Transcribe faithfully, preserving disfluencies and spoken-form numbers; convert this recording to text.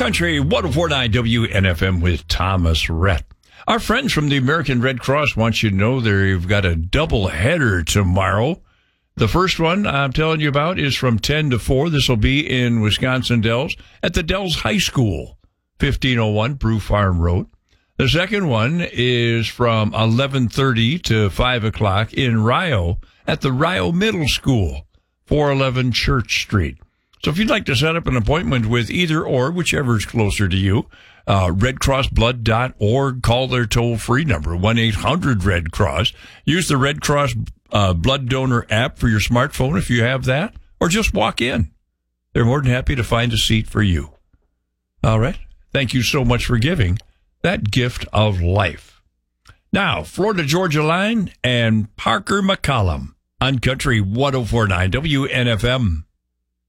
Country one oh four point nine W N F M with Thomas Rhett. Our friends from the American Red Cross want you to know they've got a double header tomorrow. The first one I'm telling you about is from ten to four. This will be in Wisconsin Dells at the Dells High School, fifteen oh one Brew Farm Road. The second one is from eleven thirty to five o'clock in Rio at the Rio Middle School, four eleven Church Street. So if you'd like to set up an appointment with either or, whichever is closer to you, uh, red cross blood dot org, call their toll-free number, one eight hundred red cross. Use the Red Cross uh, Blood Donor app for your smartphone if you have that, or just walk in. They're more than happy to find a seat for you. All right. Thank you so much for giving that gift of life. Now, Florida Georgia Line and Parker McCollum on Country one oh four point nine W N F M.